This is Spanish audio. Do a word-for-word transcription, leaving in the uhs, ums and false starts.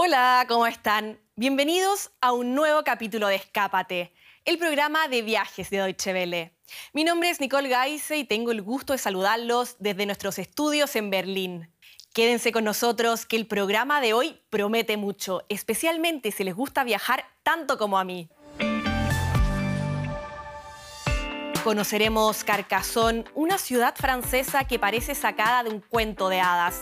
Hola, ¿cómo están? Bienvenidos a un nuevo capítulo de Escápate, el programa de viajes de Deutsche Welle. Mi nombre es Nicole Geise y tengo el gusto de saludarlos desde nuestros estudios en Berlín. Quédense con nosotros que el programa de hoy promete mucho, especialmente si les gusta viajar tanto como a mí. Conoceremos Carcassonne, una ciudad francesa que parece sacada de un cuento de hadas.